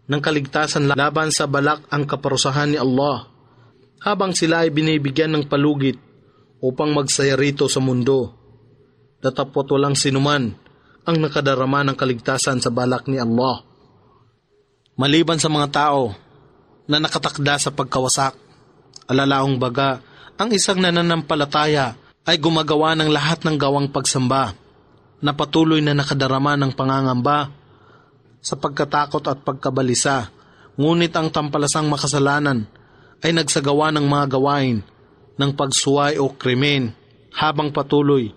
ng kaligtasan laban sa balak ang kaparusahan ni Allah, habang sila ay binibigyan ng palugit upang magsaya rito sa mundo. Datapot walang sinuman ang nakadarama ng kaligtasan sa balak ni Allah, maliban sa mga tao na nakatakda sa pagkawasak. Alalaong baga, ang isang nananampalataya ay gumagawa ng lahat ng gawang pagsamba na patuloy na nakadarama ng pangangamba sa pagkatakot at pagkabalisa, ngunit ang tampalasang makasalanan ay nagsagawa ng mga gawain ng pagsuway o krimen habang patuloy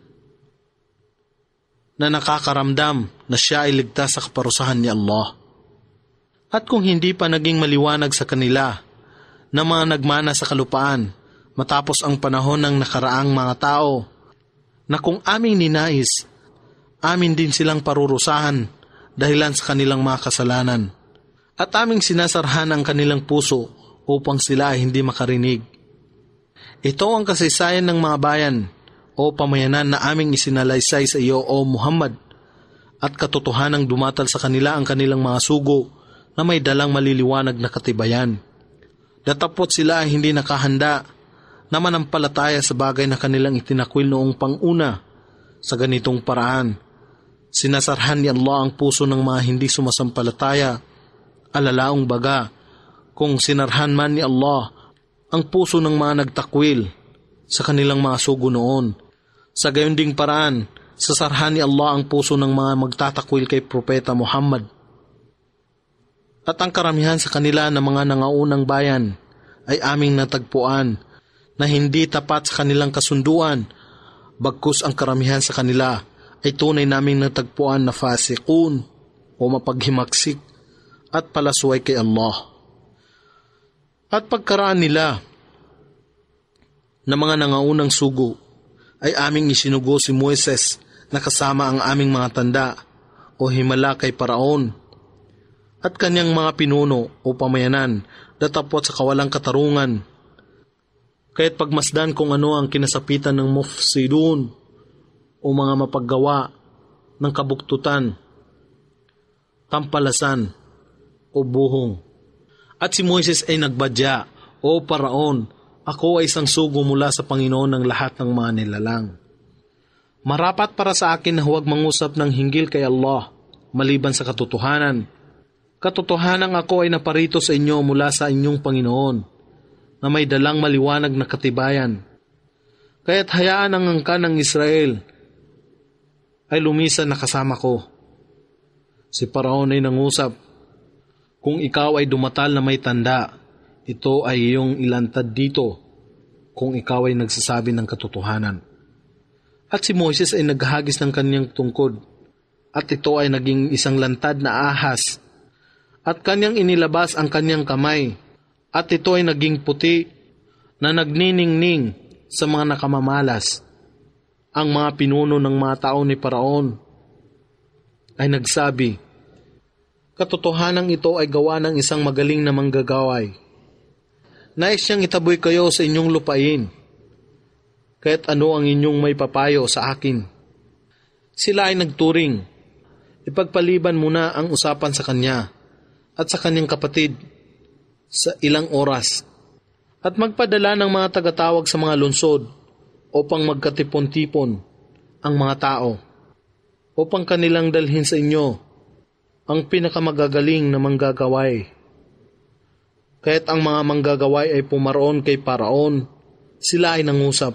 na nakakaramdam na siya ay ligtas sa kaparusahan ni Allah. At kung hindi pa naging maliwanag sa kanila na mga nagmana sa kalupaan matapos ang panahon ng nakaraang mga tao, na kung aming ninais, amin din silang parurusahan dahilan sa kanilang mga kasalanan, at aming sinasarhan ang kanilang puso upang sila ay hindi makarinig. Ito ang kasaysayan ng mga bayan o pamayanan na aming isinalaysay sa iyo, O Muhammad, at katotohanang dumatal sa kanila ang kanilang mga sugo na may dalang maliliwanag na katibayan. Datapot sila ay hindi nakahanda na manampalataya sa bagay na kanilang itinakwil noong panguna. Sa ganitong paraan, sinasarhan ni Allah ang puso ng mga hindi sumasampalataya. Alalaong baga, kung sinarhan man ni Allah ang puso ng mga nagtakwil sa kanilang mga sugo noon, sa gayon ding paraan, sasarhan ni Allah ang puso ng mga magtatakwil kay Propeta Muhammad. At ang karamihan sa kanila na mga nangaunang bayan ay aming natagpuan na hindi tapat sa kanilang kasunduan, bagkus ang karamihan sa kanila ay tunay naming natagpuan na fasikun o mapaghimaksik at palasway kay Allah. At pagkaraan nila na mga nangaunang sugo, ay aming isinugo si Moises na kasama ang aming mga tanda o himala kay Paraon at kanyang mga pinuno o pamayanan, datapot sa kawalang katarungan. Kaya't pagmasdan kung ano ang kinasapitan ng mufsidun o mga mapaggawa ng kabuktutan, tampalasan o buhong. At si Moises ay nagbadya, O Paraon, ako ay isang sugo mula sa Panginoon ng lahat ng mga nilalang. Marapat para sa akin na huwag mangusap ng hinggil kay Allah, maliban sa katotohanan. Katotohanan ako ay naparito sa inyo mula sa inyong Panginoon, na may dalang maliwanag na katibayan. Kaya't hayaan ang angkan ng Israel ay lumisan na kasama ko. Si Paraon ay nangusap, kung ikaw ay dumatal na may tanda, ito ay iyong ilantad dito kung ikaw ay nagsasabi ng katotohanan. At si Moises ay naghagis ng kanyang tungkod, at ito ay naging isang lantad na ahas, at kanyang inilabas ang kanyang kamay, at ito ay naging puti na nagniningning sa mga nakamamalas. Ang mga pinuno ng mga tao ni Paraon ay nagsabi, katotohanan ito ay gawa ng isang magaling na manggagaway. Nais niyang itaboy kayo sa inyong lupain, kaya't ano ang inyong may papayo sa akin? Sila ay nagturing, ipagpaliban muna ang usapan sa kanya at sa kanyang kapatid sa ilang oras, at magpadala ng mga tagatawag sa mga lungsod upang magkatipon-tipon ang mga tao, upang kanilang dalhin sa inyo ang pinakamagagaling na manggagaway. Kaya't ang mga manggagaway ay pumaroon kay Paraon, sila ay nangusap,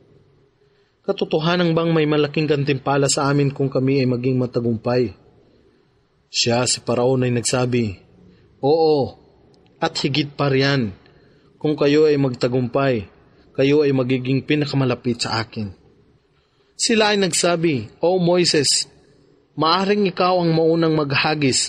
katotohanan bang may malaking gantimpala sa amin kung kami ay maging matagumpay? Siya, si Paraon, ay nagsabi, oo, at higit pa riyan, kung kayo ay magtagumpay, kayo ay magiging pinakamalapit sa akin. Sila ay nagsabi, O Moises, maaring ikaw ang maunang maghagis,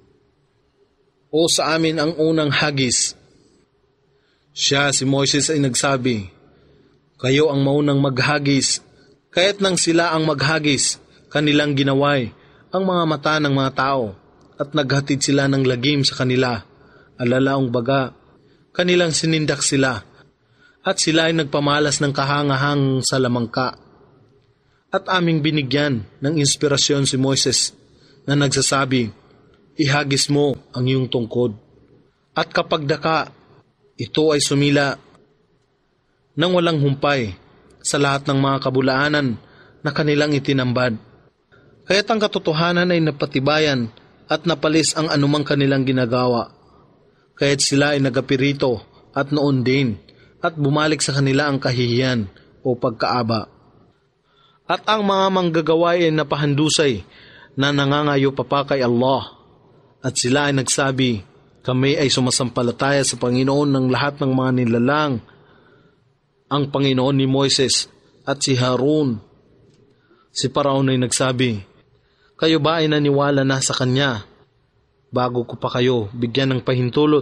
o sa amin ang unang hagis. Siya, si Moises, ay nagsabi, kayo ang maunang maghagis, kaya't nang sila ang maghagis, kanilang ginaway ang mga mata ng mga tao, at naghatid sila ng lagim sa kanila. Alalaong baga, kanilang sinindak sila, at sila ay nagpamalas ng kahangahang sa lamangka. At aming binigyan ng inspirasyon si Moises na nagsasabi, ihagis mo ang iyong tungkod. At kapag daka, ito ay sumila nang walang humpay sa lahat ng mga kabulaanan na kanilang itinambad. Kaya't ang katotohanan ay napatibayan at napalis ang anumang kanilang ginagawa. Kaya't sila ay nagapirito at noon din at bumalik sa kanila ang kahihiyan o pagkaaba. At ang mga manggagawa ay napahandusay na nangangayo pa kay Allah. At sila ay nagsabi, kami ay sumasampalataya sa Panginoon ng lahat ng mga nilalang, ang Panginoon ni Moises at si Harun. Si Paraon ay nagsabi, kayo ba ay naniwala na sa kanya bago ko pa kayo bigyan ng pahintulot?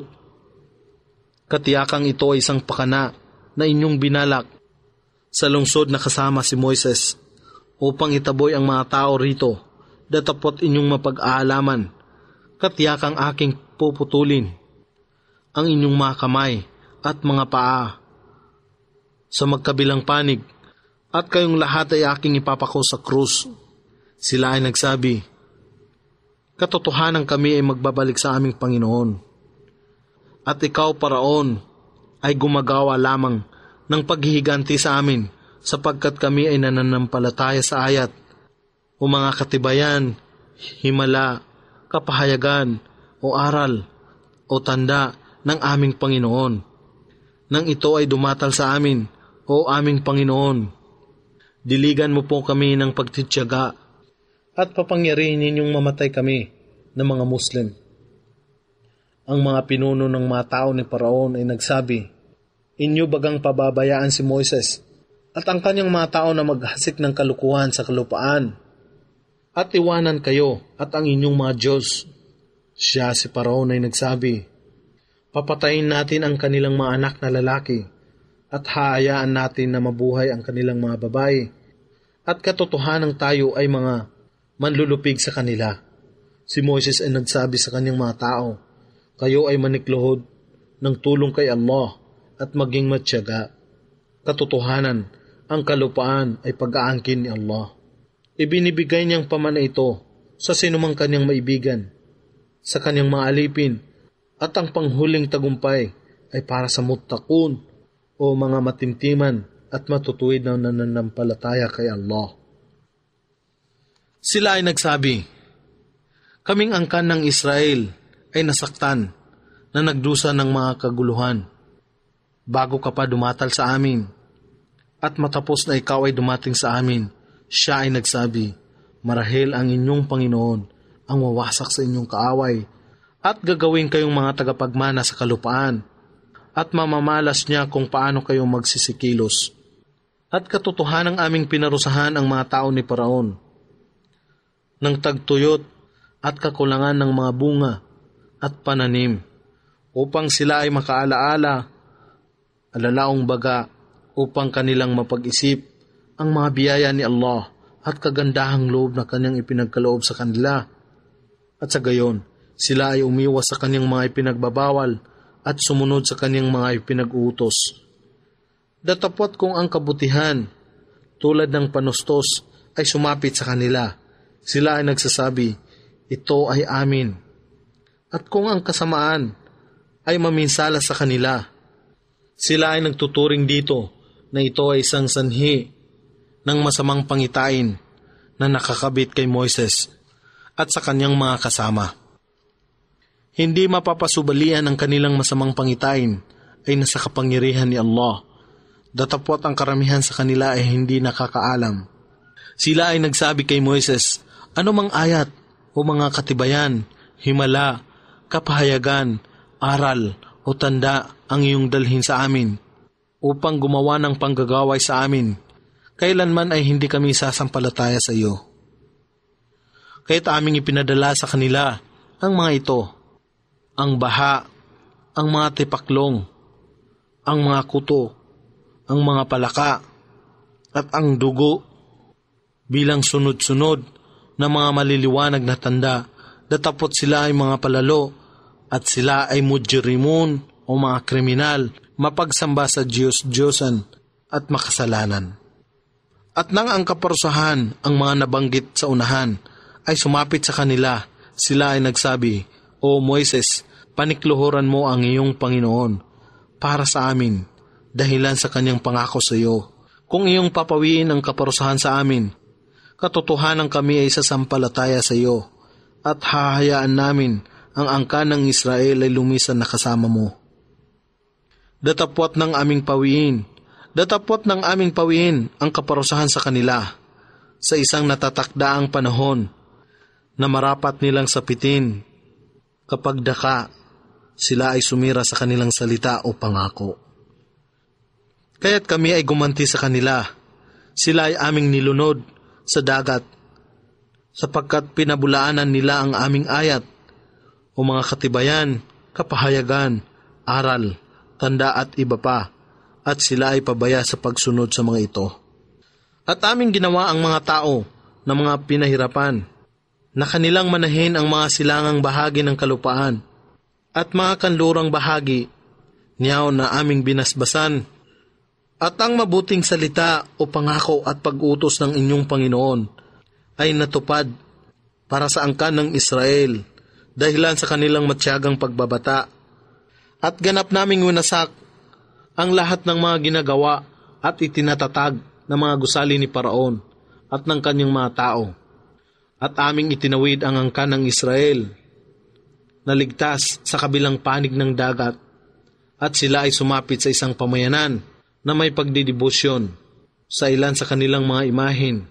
Katiyakang ito ay isang pakana na inyong binalak sa lungsod na kasama si Moises upang itaboy ang mga tao rito, datapot inyong mapag-aalaman. Katiyakang aking puputulin ang inyong mga kamay at mga paa sa magkabilang panig, at kayong lahat ay aking ipapako sa krus. Sila ay nagsabi, katotohanan kami ay magbabalik sa aming Panginoon. At ikaw, Paraon, ay gumagawa lamang ng paghihiganti sa amin sapagkat kami ay nananampalataya sa ayat o mga katibayan, himala, kapahayagan o aral o tanda ng aming Panginoon. Nang ito ay dumatal sa amin, o aming Panginoon, diligan mo po kami ng pagtitiyaga at papangyarihin ninyong mamatay kami ng mga Muslim. Ang mga pinuno ng mga tao ni Paraon ay nagsabi, inyo bagang pababayaan si Moises at ang kanyang mga tao na maghasik ng kalukuhan sa kalupaan at iwanan kayo at ang inyong mga Diyos. Siya, si Paraon, ay nagsabi, papatayin natin ang kanilang mga anak na lalaki at haayaan natin na mabuhay ang kanilang mga babae at katotohanan tayo ay mga manlulupig sa kanila. Si Moises ay nagsabi sa kanyang mga tao, kayo ay manikluhod ng tulong kay Allah at maging matyaga. Katotohanan, ang kalupaan ay pag-aangkin ni Allah. Ibinibigay niyang pamana ito sa sinumang kanyang maibigan, sa kanyang mga alipin, at ang panghuling tagumpay ay para sa muttaqun o mga matimtiman at matutuwid na nananampalataya kay Allah. Sila ay nagsabi, kaming angkan ng Israel ay nasaktan na nagdusa ng mga kaguluhan bago ka pa dumatal sa amin. At matapos na ikaw ay dumating sa amin, siya ay nagsabi, marahil ang inyong Panginoon ang wawasak sa inyong kaaway at gagawin kayong mga tagapagmana sa kalupaan at mamamalas niya kung paano kayo magsisikilos. At katotohanang aming pinarusahan ang mga tao ni Paraon ng tagtuyot at kakulangan ng mga bunga at pananim upang sila ay makaalaala, alalaong baga, upang kanilang mapag-isip ang mga biyaya ni Allah at kagandahang loob na kanyang ipinagkaloob sa kanila. At sa gayon, sila ay umiwas sa kanyang mga ipinagbabawal at sumunod sa kanyang mga ipinag-uutos. Datapot kung ang kabutihan, tulad ng panustos, ay sumapit sa kanila, sila ay nagsasabi, ito ay amin. At kung ang kasamaan ay maminsala sa kanila, sila ay nagtuturing dito na ito ay isang sanhi ng masamang pangitain na nakakabit kay Moises at sa kanyang mga kasama. Hindi mapapasubalian ang kanilang masamang pangitain ay nasa kapangyarihan ni Allah. Datapot ang karamihan sa kanila ay hindi nakakaalam. Sila ay nagsabi kay Moises, ano mang ayat o mga katibayan, himala, kapahayagan, aral o tanda ang iyong dalhin sa amin upang gumawa ng panggagaway sa amin. Kailanman ay hindi kami sasampalataya sa iyo. Kaya't aming ipinadala sa kanila ang mga ito, ang baha, ang mga tipaklong, ang mga kuto, ang mga palaka, at ang dugo bilang sunod-sunod na mga maliliwanag na tanda, datapot sila ay mga palalo at sila ay mujrimun o mga kriminal, mapagsamba sa Diyos-Diyosan at makasalanan. At nang ang kaparusahan ang mga nabanggit sa unahan ay sumapit sa kanila, Sila ay nagsabi, O Moises, panikluhuran mo ang iyong Panginoon para sa amin, dahilan sa kanyang pangako sa iyo. Kung iyong papawiin ang kaparusahan sa amin, katotohanan kami ay sasampalataya sa iyo, at hahayaan namin ang angkan ng Israel ay lumisan na kasama mo. Datapwat ng aming pawiin ang kaparusahan sa kanila sa isang natatakdaang panahon na marapat nilang sapitin kapag daka sila ay sumira sa kanilang salita o pangako. Kaya't kami ay gumanti sa kanila. Sila ay aming nilunod sa dagat sapagkat pinabulaanan nila ang aming ayat o mga katibayan, kapahayagan, aral, tanda at iba pa, at sila ay pabaya sa pagsunod sa mga ito. At aming ginawa ang mga tao na mga pinahirapan, na kanilang manahin ang mga silangang bahagi ng kalupaan, at mga kanlurang bahagi, niyaw na aming binasbasan, at ang mabuting salita o pangako at pag-utos ng inyong Panginoon ay natupad para sa angkan ng Israel, dahilan sa kanilang matyagang pagbabata. At ganap naming winasak ang lahat ng mga ginagawa at itinatatag ng mga gusali ni Paraon at ng kanyang mga tao. At aming itinawid ang angkan ng Israel na ligtas sa kabilang panig ng dagat, at sila ay sumapit sa isang pamayanan na may pagdidibusyon sa ilan sa kanilang mga imahin.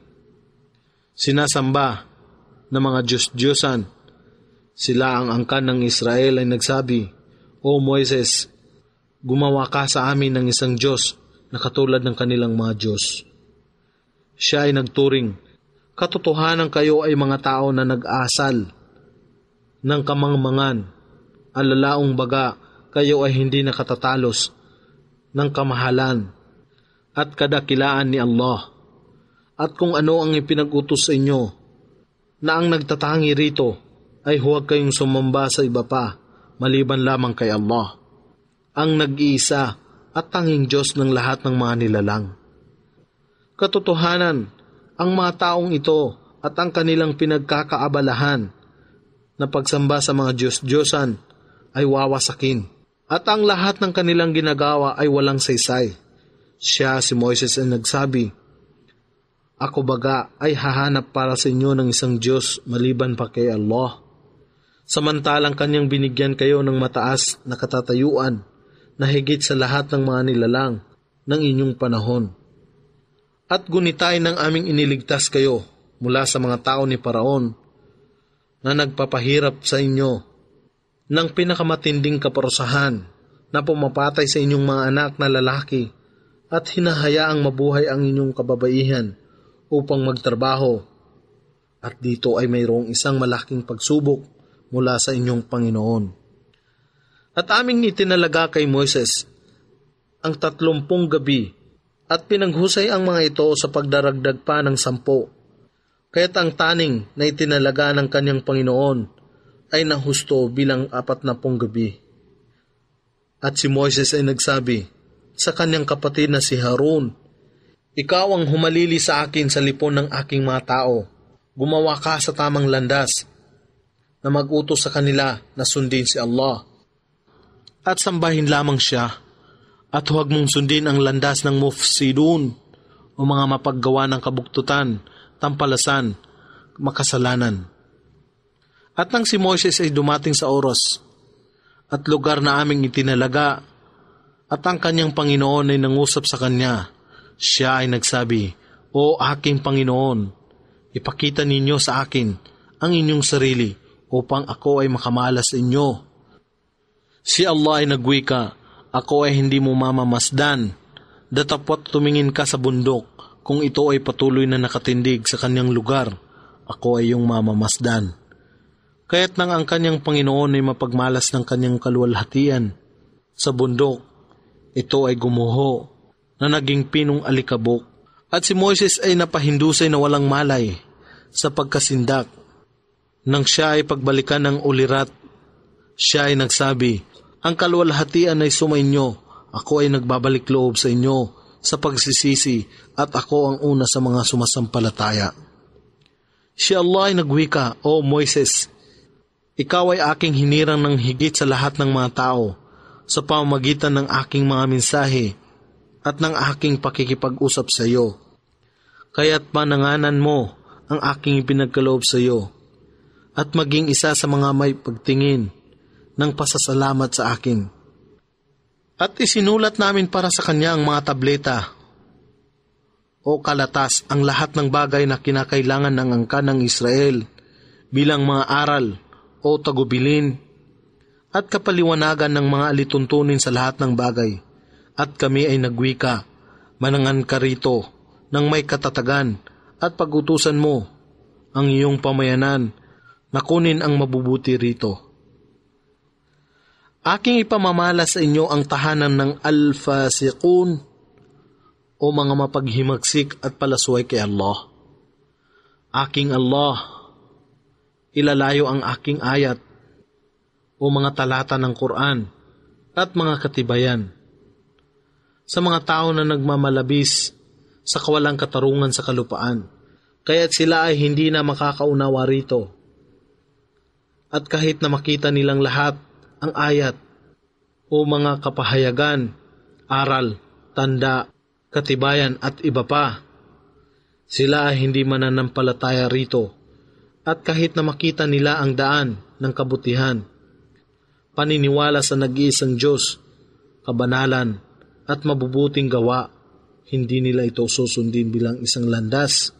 Sinasamba ng mga Diyos-Diyosan. Sila ang angkan ng Israel ay nagsabi, O Moises, gumawa ka sa amin ng isang Diyos na katulad ng kanilang mga Diyos. Siya ay nagturing, katotohanan kayo ay mga tao na nag-asal ng kamangmangan, alalaong baga kayo ay hindi nakatatalos ng kamahalan at kadakilaan ni Allah. At kung ano ang ipinag-utos sa inyo, na ang nagtatangi rito ay huwag kayong sumamba sa iba pa, maliban lamang kay Allah, ang nag-iisa at tanging Diyos ng lahat ng mga nilalang. Katotohanan, ang mga taong ito at ang kanilang pinagkakaabalahan na pagsamba sa mga Diyos-Diyosan ay wawasakin, at ang lahat ng kanilang ginagawa ay walang saysay. Siya, si Moises, ay nagsabi, Ako baga ay hahanap para sa inyo ng isang Diyos maliban pa kay Allah. Samantalang kanyang binigyan kayo ng mataas na katatayuan na higit sa lahat ng mga nilalang ng inyong panahon. At gunitay ng aming iniligtas kayo mula sa mga tao ni Paraon na nagpapahirap sa inyo ng pinakamatinding kaparusahan na pumapatay sa inyong mga anak na lalaki at hinahayaang mabuhay ang inyong kababaihan upang magtrabaho. At dito ay mayroong isang malaking pagsubok mula sa inyong Panginoon. At aming itinalaga kay Moises ang 30 gabi at pinaghusay ang mga ito sa pagdaragdag pa ng 10. Kaya't ang taning na itinalaga ng kanyang Panginoon ay nahusto bilang 40 gabi. At si Moises ay nagsabi sa kanyang kapatid na si Harun, Ikaw ang humalili sa akin sa lipon ng aking mga tao. Gumawa ka sa tamang landas na mag-utos sa kanila na sundin si Allah. At sambahin lamang siya, at huwag mong sundin ang landas ng mufsidun o mga mapaggawa ng kabuktutan, tampalasan, makasalanan. At nang si Moises ay dumating sa oras at lugar na aming itinalaga, at ang kanyang Panginoon ay nangusap sa kanya, siya ay nagsabi, O aking Panginoon, ipakita ninyo sa akin ang inyong sarili upang ako ay makamalas sa inyo. Si Allah ay nagwika, Ako ay hindi mo mamamasdan, datapwat tumingin ka sa bundok, kung ito ay patuloy na nakatindig sa kanyang lugar, ako ay iyong mamamasdan. Kaya't nang ang kanyang Panginoon ay mapagmalas ng kanyang kaluwalhatian sa bundok, ito ay gumuho na naging pinong alikabok. At si Moises ay napahindusay na walang malay sa pagkasindak. Nang siya ay pagbalikan ng ulirat, siya ay nagsabi, Ang kaluwalhatian ay sumainyo, ako ay nagbabalik loob sa inyo sa pagsisisi, at ako ang una sa mga sumasampalataya. Si Allah ay nagwika, O Moises, Ikaw ay aking hinirang ng higit sa lahat ng mga tao sa pamamagitan ng aking mga mensahe at ng aking pakikipag-usap sa iyo. Kaya't pananganan mo ang aking ipinagkaloob sa iyo at maging isa sa mga may pagtingin ng pasasalamat sa akin. At isinulat namin para sa kanya ang mga tableta o kalatas, ang lahat ng bagay na kinakailangan ng angkan ng Israel bilang mga aral o tagubilin at kapaliwanagan ng mga alituntunin sa lahat ng bagay. At kami ay nagwika, manangan ka rito ng may katatagan at pag-utusan mo ang iyong pamayanan na kunin ang mabubuti rito. Aking ipamamala sa inyo ang tahanan ng al-fasiqun o mga mapaghimagsik at palasway kay Allah. Aking Allah, ilalayo ang aking ayat o mga talata ng Quran at mga katibayan sa mga tao na nagmamalabis sa kawalang katarungan sa kalupaan, kaya't sila ay hindi na makakaunawa rito. At kahit na makita nilang lahat ang ayat o mga kapahayagan, aral, tanda, katibayan at iba pa, sila ay hindi mananampalataya rito. At kahit na makita nila ang daan ng kabutihan, paniniwala sa nag-iisang Diyos, kabanalan at mabubuting gawa, hindi nila ito susundin bilang isang landas.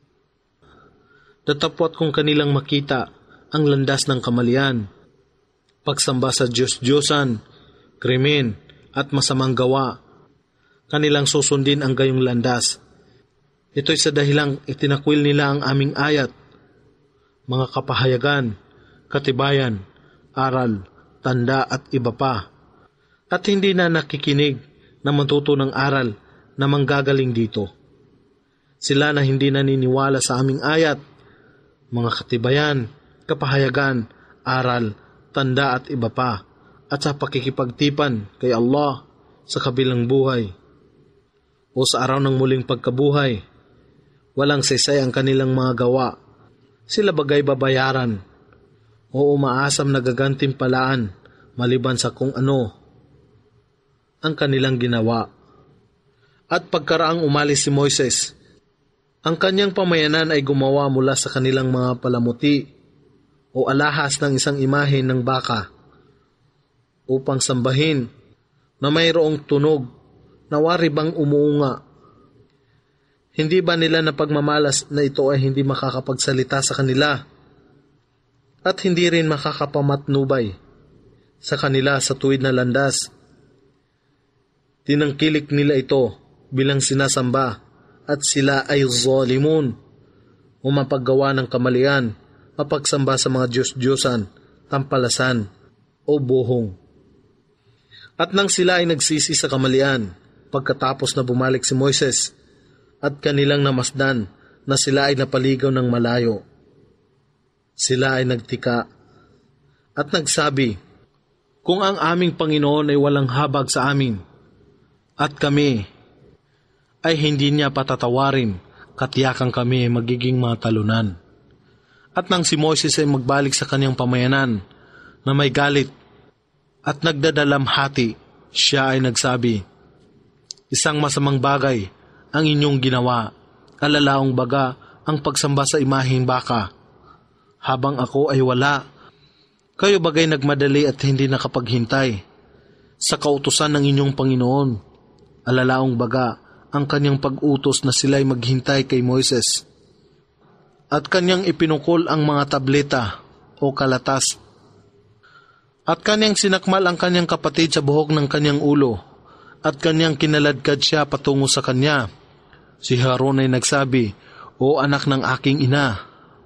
Datapwat kung kanilang makita ang landas ng kamalian, pagsamba sa Diyos-Diyosan, krimen at masamang gawa, kanilang susundin ang gayong landas. Ito'y sa dahilang itinakwil nila ang aming ayat, mga kapahayagan, katibayan, aral, tanda at iba pa, at hindi na nakikinig na matuto ng aral na manggagaling dito. Sila na hindi naniniwala sa aming ayat, mga katibayan, kapahayagan, aral, tanda at iba pa, at sa pakikipagtipan kay Allah sa kabilang buhay o sa araw ng muling pagkabuhay. Walang saysay ang kanilang mga gawa. Sila bagay babayaran o umaasam na gagantimpalaan maliban sa kung ano ang kanilang ginawa. At pagkaraang umalis si Moises, ang kanyang pamayanan ay gumawa mula sa kanilang mga palamuti o alahas ng isang imahe ng baka upang sambahin na mayroong tunog na wari bang umuunga. Hindi ba nila napagmamalas na ito ay hindi makakapagsalita sa kanila at hindi rin makakapamatnubay sa kanila sa tuwid na landas? Tinangkilik nila ito bilang sinasamba at sila ay zalimun o mapaggawa ng kamalian, mapagsamba sa mga Diyos-Diyosan, tampalasan o buhong. At nang sila ay nagsisi sa kamalian, pagkatapos na bumalik si Moises at kanilang namasdan na sila ay napaligaw ng malayo, sila ay nagtika at nagsabi, kung ang aming Panginoon ay walang habag sa amin at kami ay hindi niya patatawarin, katiyakan kami magiging mga talunan. At nang si Moises ay magbalik sa kanyang pamayanan na may galit at nagdadalamhati, siya ay nagsabi, isang masamang bagay ang inyong ginawa, alalaong baga ang pagsamba sa imaheng baka. Habang ako ay wala, kayo bagay nagmadali at hindi nakapaghintay sa kautusan ng inyong Panginoon, alalaong baga ang kanyang pag-utos na sila'y maghintay kay Moises. At kanyang ipinukol ang mga tableta o kalatas. At kanyang sinakmal ang kanyang kapatid sa buhok ng kanyang ulo. At kanyang kinaladkad siya patungo sa kanya. Si Harun ay nagsabi, O anak ng aking ina,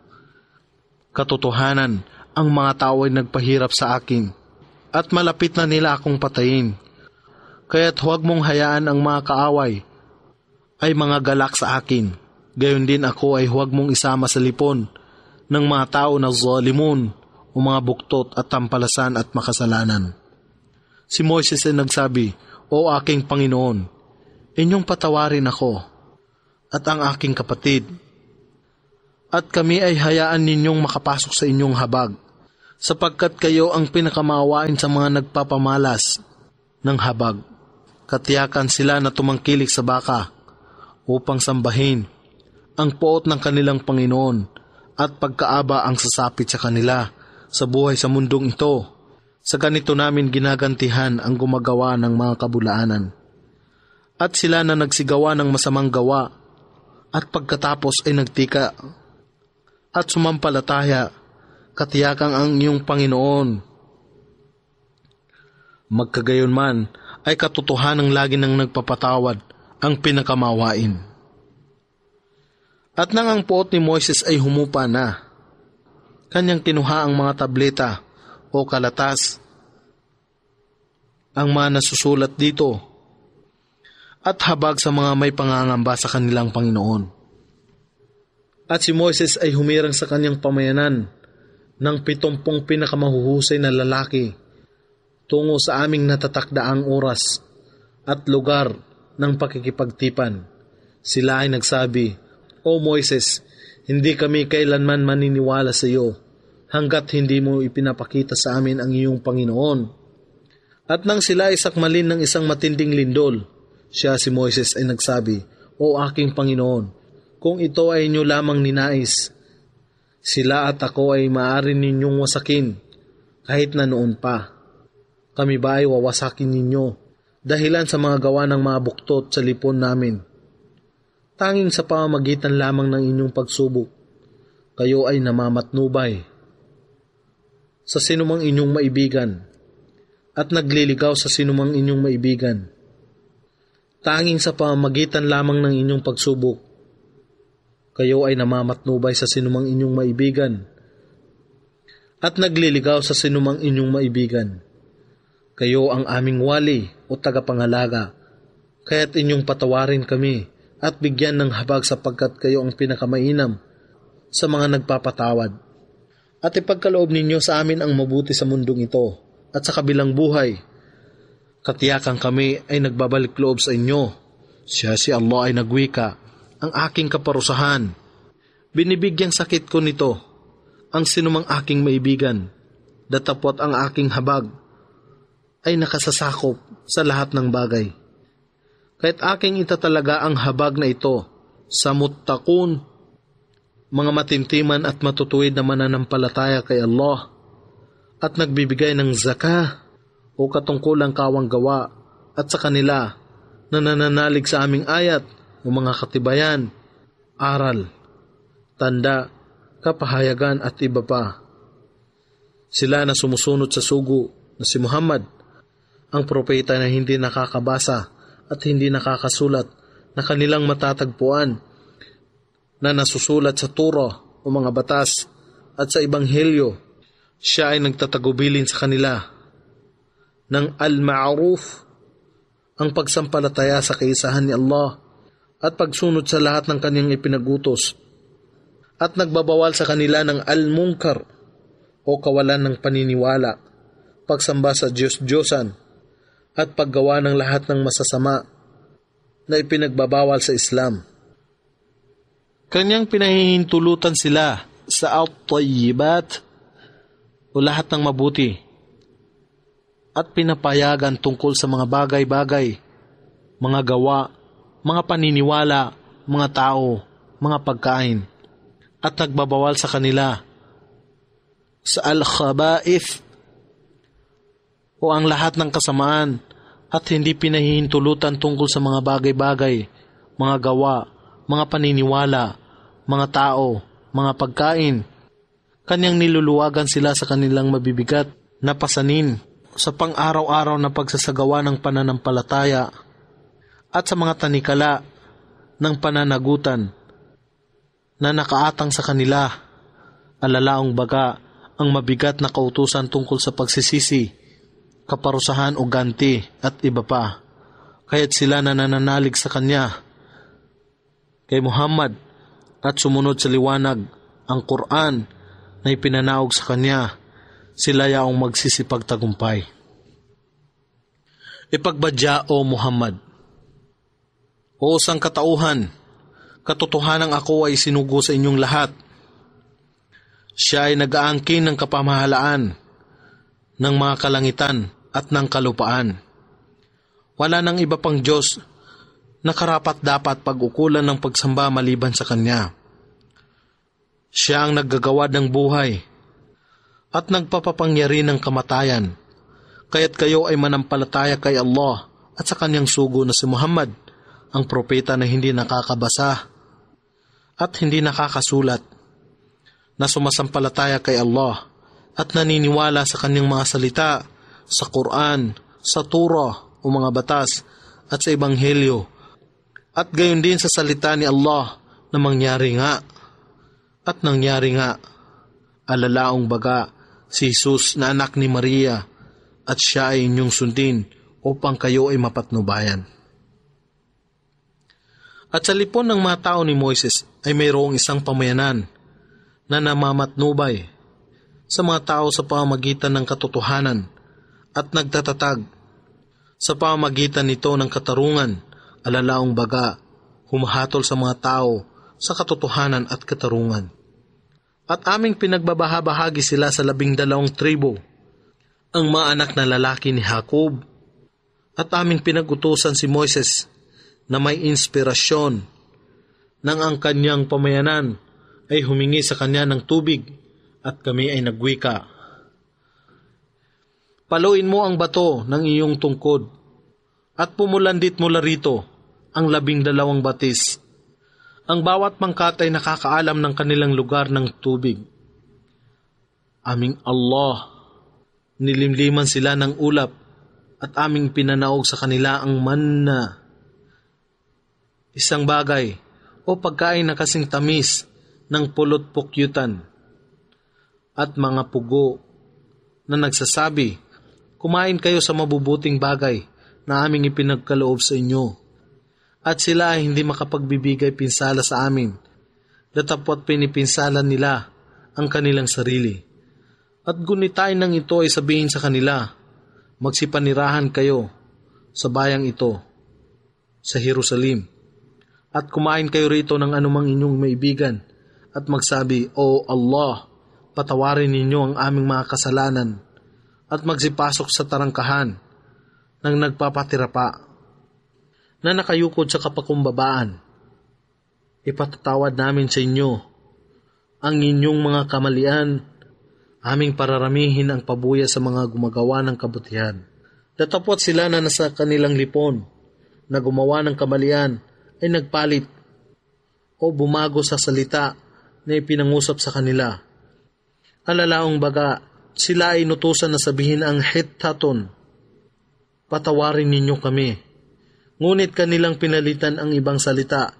katotohanan, ang mga tao ay nagpahirap sa akin, at malapit na nila akong patayin. Kaya't huwag mong hayaan ang mga kaaway ay mga galak sa akin. Gayon din ako ay huwag mong isama sa lipon ng mga tao na zalimun o mga buktot at tampalasan at makasalanan. Si Moises ay nagsabi, O aking Panginoon, inyong patawarin ako at ang aking kapatid, at kami ay hayaan ninyong makapasok sa inyong habag, sapagkat kayo ang pinakamaawain sa mga nagpapamalas ng habag. Katiyakan sila na tumangkilik sa baka upang sambahin ang poot ng kanilang Panginoon at pagkaaba ang sasapit sa kanila sa buhay sa mundong ito. Sa ganito namin ginagantihan ang gumagawa ng mga kabulaanan. At sila na nagsigawa ng masamang gawa at pagkatapos ay nagtika at sumampalataya, katiyakan ang iyong Panginoon. Magkagayon man ay katotohanang lagi nang nagpapatawad ang pinakamawain. At nang ang poot ni Moises ay humupa na, kanyang kinuha ang mga tableta o kalatas, ang mga nasusulat dito, at habag sa mga may pangangamba sa kanilang Panginoon. At si Moises ay humirang sa kanyang pamayanan ng 70 pinakamahuhusay na lalaki tungo sa aming natatakdaang oras at lugar ng pakikipagtipan. Sila ay nagsabi, O Moises, hindi kami kailanman maniniwala sa iyo hanggat hindi mo ipinapakita sa amin ang iyong Panginoon. At nang sila ay sakmalin ng isang matinding lindol, siya si Moises ay nagsabi, O aking Panginoon, kung ito ay inyo lamang ninais, sila at ako ay maaari ninyong wasakin kahit na noon pa. Kami ba ay wawasakin ninyo dahilan sa mga gawa ng mga buktot sa lipon namin? Tanging sa pamamagitan lamang ng inyong pagsubok, kayo ay namamatnubay sa sinumang inyong maibigan at nagliligaw sa sinumang inyong maibigan. Tanging sa pamamagitan lamang ng inyong pagsubok, kayo ay namamatnubay sa sinumang inyong maibigan at nagliligaw sa sinumang inyong maibigan. Kayo ang aming wali o tagapangalaga, kaya't inyong patawarin kami at bigyan ng habag sapagkat kayo ang pinakamainam sa mga nagpapatawad. At ipagkaloob ninyo sa amin ang mabuti sa mundong ito at sa kabilang buhay. Katiyakan kami ay nagbabalik loob sa inyo. Siya si Allah ay nagwika, ang aking kaparusahan. Binibigyang sakit ko nito ang sinumang aking maibigan, datapot ang aking habag ay nakasasakop sa lahat ng bagay. Kahit aking itatalaga ang habag na ito sa muttaqun, mga matintiman at matutuwid na mananampalataya kay Allah at nagbibigay ng zakah o katungkulang kawang gawa at sa kanila na nananalig sa aming ayat o mga katibayan, aral, tanda, kapahayagan at iba pa. Sila na sumusunod sa sugo na si Muhammad, ang propeta na hindi nakakabasa at hindi nakakasulat na kanilang matatagpuan na nasusulat sa Torah o mga batas at sa Ebanghelyo. Siya ay nagtatagubilin sa kanila ng al-ma'ruf, ang pagsampalataya sa kaisahan ni Allah at pagsunod sa lahat ng kanyang ipinagutos, at nagbabawal sa kanila ng al-munkar o kawalan ng paniniwala, pagsamba sa Diyos-Diyosan at paggawa ng lahat ng masasama na ipinagbabawal sa Islam. Kanyang pinahihintulutan sila sa at-tayyibat o lahat ng mabuti at pinapayagan tungkol sa mga bagay-bagay, mga gawa, mga paniniwala, mga tao, mga pagkain, at nagbabawal sa kanila sa al-khaba'ith o ang lahat ng kasamaan at hindi pinahihintulutan tungkol sa mga bagay-bagay, mga gawa, mga paniniwala, mga tao, mga pagkain. Kanyang niluluwagan sila sa kanilang mabibigat na pasanin sa pang-araw-araw na pagsasagawa ng pananampalataya at sa mga tanikala ng pananagutan na nakaatang sa kanila, alalaong baga ang mabigat na kautusan tungkol sa pagsisisi, kaparusahan o ganti at iba pa. Kaya't sila na nananalig sa Kanya, kay Muhammad, at sumunod sa liwanag, ang Quran, na ipinanaog sa Kanya, sila yaong magsisipagtagumpay. Ipagbadya, O Muhammad. O sangkatauhan, katotohanang ako ay sinugo sa inyong lahat. Siya ay nag-aangkin ng kapamahalaan ng mga kalangitan at ng kalupaan. Wala nang iba pang Diyos na karapat-dapat pag-ukulan ng pagsamba maliban sa Kanya. Siya ang naggagawa ng buhay at nagpapapangyari ng kamatayan, kaya't kayo ay manampalataya kay Allah at sa Kanyang sugo na si Muhammad, ang propeta na hindi nakakabasa at hindi nakakasulat, na sumasampalataya kay Allah at naniniwala sa Kanyang mga salita, sa Quran, sa Torah o mga batas at sa Ebanghelyo, at gayon din sa salita ni Allah na mangyari nga at nangyari nga. Alalaong baga si Jesus na anak ni Maria, at siya ay inyong sundin upang kayo ay mapatnubayan. At sa lipon ng mga tao ni Moises ay mayroong isang pamayanan na namamatnubay sa mga tao sa pamamagitan ng katotohanan at nagtatatag sa pamamagitan nito ng katarungan. Alalaong baga, humahatol sa mga tao sa katotohanan at katarungan. At aming pinagbabahabahagi sila sa 12 tribo, ang mga anak na lalaki ni Jacob. At aming pinag-utusan si Moises na may inspirasyon nang ang kanyang pamayanan ay humingi sa kanya ng tubig, at kami ay nagwika. Paluin mo ang bato ng iyong tungkod at pumulandit mula rito ang 12 batis. Ang bawat pangkat ay nakakaalam ng kanilang lugar ng tubig. Aming Allah, nilimliman sila ng ulap at aming pinanaog sa kanila ang manna, isang bagay o pagkain na kasing tamis ng pulot pukyutan, at mga pugo na nagsasabi, kumain kayo sa mabubuting bagay na aming ipinagkaloob sa inyo. At sila ay hindi makapagbibigay pinsala sa amin, datapwat pinipinsala nila ang kanilang sarili. At gunitain ng ito ay sabihin sa kanila, magsipanirahan kayo sa bayang ito sa Jerusalem, at kumain kayo rito ng anumang inyong maibigan, at magsabi, O Allah, patawarin ninyo ang aming mga kasalanan, at magsipasok sa tarangkahan ng nagpapatira pa, na nakayukod sa kapakumbabaan. Ipatatawad namin sa inyo ang inyong mga kamalian, aming pararamihin ang pabuya sa mga gumagawa ng kabutihan. Datapwat sila na nasa kanilang lipon na gumawa ng kamalian ay nagpalit o bumago sa salita na ipinangusap sa kanila. Alalaong baga, sila ay inutusan na sabihin ang Hittaton, patawarin ninyo kami. Ngunit kanilang pinalitan ang ibang salita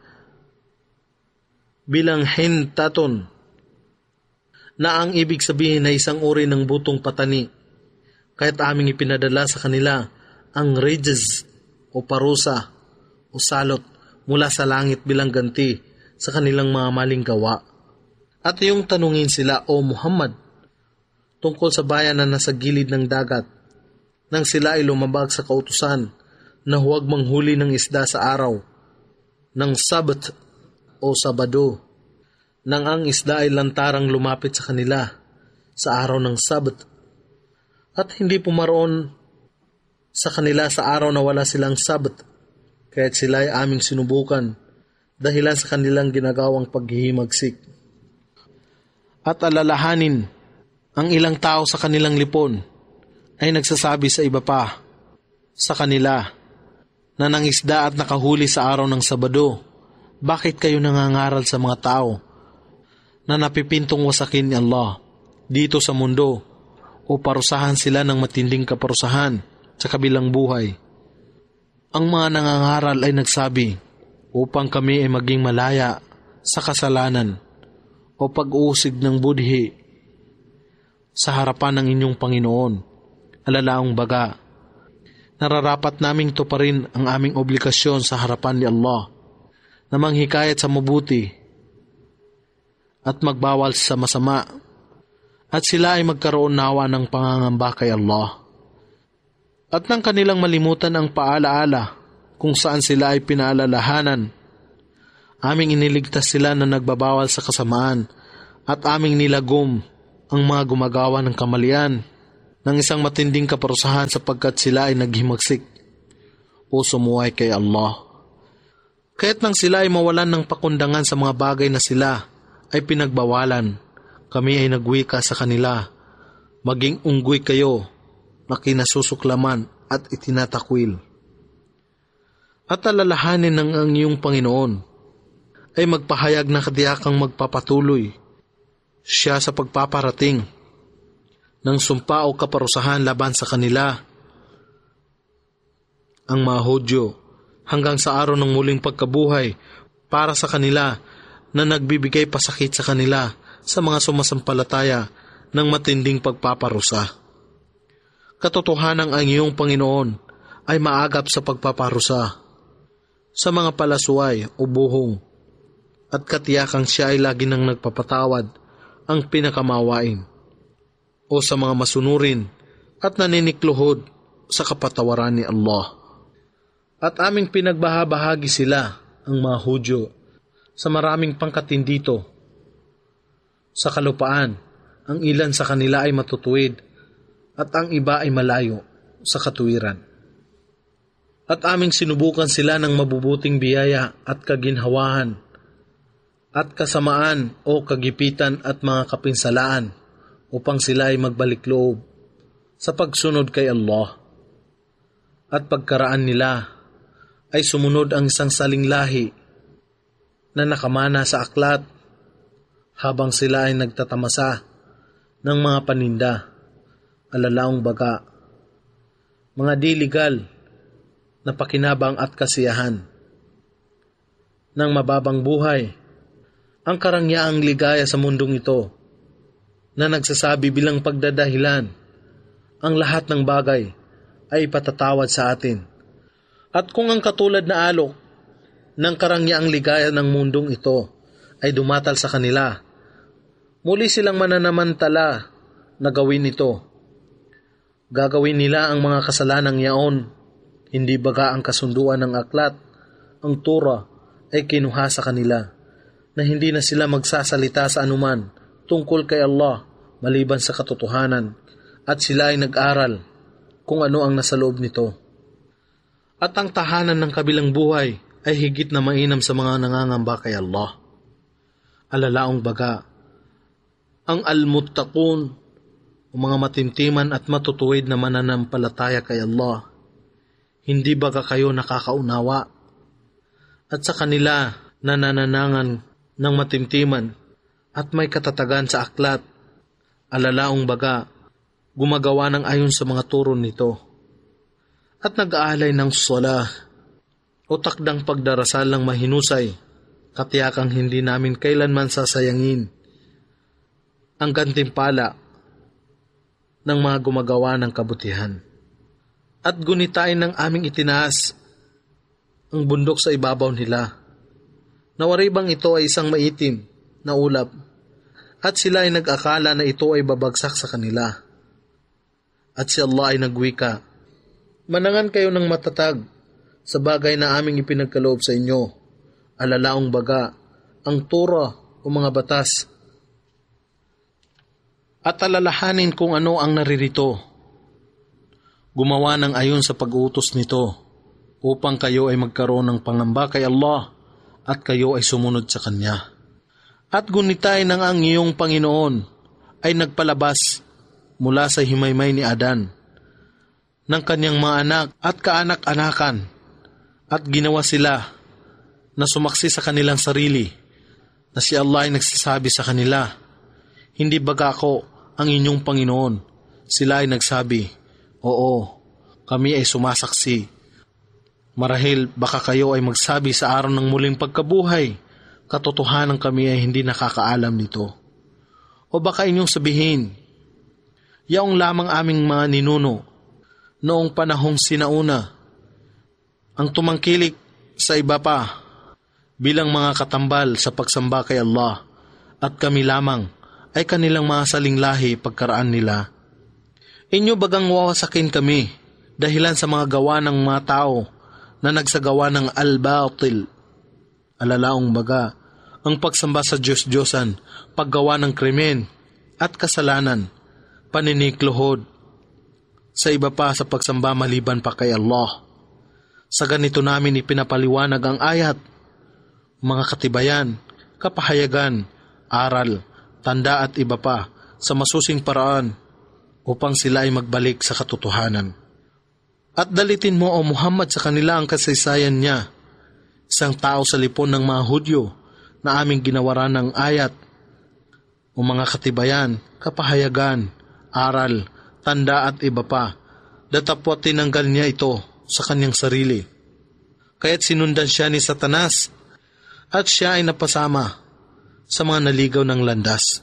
bilang Hintaton, na ang ibig sabihin ay isang uri ng butong patani. Kaya't aming ipinadala sa kanila ang rijz o parusa o salot mula sa langit bilang ganti sa kanilang mga maling gawa. At yung tanungin sila, O Muhammad, tungkol sa bayan na nasa gilid ng dagat, nang sila ay lumabag sa kautusan na huwag manghuli ng isda sa araw ng Sabat o Sabado, nang ang isda ay lantarang lumapit sa kanila sa araw ng Sabat, at hindi pumaroon sa kanila sa araw na wala silang Sabat, kaya't sila ay aming sinubukan dahilan sa kanilang ginagawang paghihimagsik. At alalahanin, ang ilang tao sa kanilang lipon ay nagsasabi sa iba pa sa kanila na nangisda at nakahuli sa araw ng Sabado, bakit kayo nangangaral sa mga tao na napipintong wasakin ni Allah dito sa mundo o parusahan sila ng matinding kaparusahan sa kabilang buhay? Ang mga nangangaral ay nagsabi, upang kami ay maging malaya sa kasalanan o pag-uusig ng budhi sa harapan ng inyong Panginoon. Alalaong baga, nararapat naming tuparin ang aming obligasyon sa harapan ni Allah na manghikayat sa mabuti at magbawal sa masama, at sila ay magkaroon nawa ng pangangamba kay Allah, at nang kanilang malimutan ang paalaala kung saan sila ay pinaalalahanan, aming iniligtas sila na nagbabawal sa kasamaan at aming nilagom ang mga gumagawa ng kamalian ng isang matinding kaparusahan sapagkat sila ay naghimagsik o sumuway kay Allah. Kaya't nang sila ay mawalan ng pakundangan sa mga bagay na sila ay pinagbawalan, kami ay nagwika sa kanila, maging unggoy kayo na kinasusuklaman at itinatakwil. At alalahanin ng ang iyong Panginoon ay magpahayag na kadiyakang magpapatuloy siya sa pagpaparating ng sumpa o kaparusahan laban sa kanila, ang mga Hudyo, hanggang sa araw ng muling pagkabuhay para sa kanila na nagbibigay pasakit sa kanila sa mga sumasampalataya ng matinding pagpaparusa. Katotohanan ang iyong Panginoon ay maagap sa pagpaparusa sa mga palasuay o buhong at katiyakang siya ay lagi nang nagpapatawad ang pinakamawain o sa mga masunurin at naninikluhod sa kapatawaran ni Allah. At aming pinagbahabahagi sila, ang mga Hudyo, sa maraming pangkatindito. Sa kalupaan, ang ilan sa kanila ay matutuwid at ang iba ay malayo sa katuwiran. At aming sinubukan sila ng mabubuting biyaya at kaginhawahan at kasamaan o kagipitan at mga kapinsalaan upang sila ay magbalik loob sa pagsunod kay Allah. At pagkaraan nila ay sumunod ang isang saling lahi na nakamana sa aklat habang sila ay nagtatamasa ng mga paninda, alalaong baga, mga diligal na pakinabang at kasiyahan ng mababang buhay, ang karangyaang ligaya sa mundong ito na nagsasabi bilang pagdadahilan ang lahat ng bagay ay patatawad sa atin. At kung ang katulad na alok ng karangyaang ligaya ng mundong ito ay dumatal sa kanila, muli silang mananamantala na gawin ito. Gagawin nila ang mga kasalanang yaon, hindi baga ang kasunduan ng aklat, ang Torah ay kinuha sa kanila, na hindi na sila magsasalita sa anuman tungkol kay Allah maliban sa katotohanan, at sila ay nag-aral kung ano ang nasa loob nito. At ang tahanan ng kabilang buhay ay higit na mainam sa mga nangangamba kay Allah. Alalaong baga, ang al-muttaqun o mga matintiman at matutuwid na mananampalataya kay Allah, hindi baga kayo nakakaunawa? At sa kanila nanananangan ng matintiman at may katatagan sa aklat, alalaong baga, gumagawa ng ayon sa mga turo nito at nag-aalay ng salah o takdang pagdarasal ng mahinusay, katiyakang hindi namin kailanman sasayangin ang gantimpala ng mga gumagawa ng kabutihan. At gunitain ng aming itinaas ang bundok sa ibabaw nila. Nawaribang ito ay isang maitim na ulap, at sila ay nag-akala na ito ay babagsak sa kanila. At si Allah ay nagwika, manangan kayo ng matatag sa bagay na aming ipinagkaloob sa inyo, alalaong baga, ang Torah o mga batas. At alalahanin kung ano ang naririto. Gumawa ng ayon sa pag-utos nito, upang kayo ay magkaroon ng pangamba kay Allah, at kayo ay sumunod sa Kanya. At gunitay ng ang iyong Panginoon ay nagpalabas mula sa himaymay ni Adan ng kanyang mga anak at kaanak-anakan, at ginawa sila na sumaksi sa kanilang sarili na si Allah ay nagsasabi sa kanila, hindi baga ako ang inyong Panginoon? Sila ay nagsabi, oo, kami ay sumasaksi. Marahil baka kayo ay magsabi sa araw ng muling pagkabuhay, katotohanan kami ay hindi nakakaalam nito. O baka inyong sabihin, yaong lamang aming mga ninuno noong panahong sinauna ang tumangkilik sa iba pa bilang mga katambal sa pagsamba kay Allah, at kami lamang ay kanilang mga salinglahi pagkaraan nila. Inyo bagang wawasakin kami dahilan sa mga gawa ng mga tao na nagsagawa ng al-batil, alalaong baga, ang pagsamba sa Diyos-Diyosan, paggawa ng krimen at kasalanan, paninikluhod, sa iba pa sa pagsamba maliban pa kay Allah. Sa ganito namin ipinapaliwanag ang ayat, mga katibayan, kapahayagan, aral, tanda at iba pa sa masusing paraan upang sila ay magbalik sa katotohanan. At dalitin mo, O Muhammad, sa kanila ang kasaysayan niya, isang tao sa lipon ng mga Hudyo na aming ginawaran ng ayat, o mga katibayan, kapahayagan, aral, tanda at iba pa, datapwat tinanggal niya ito sa kanyang sarili. Kaya't sinundan siya ni Satanas at siya ay napasama sa mga naligaw ng landas.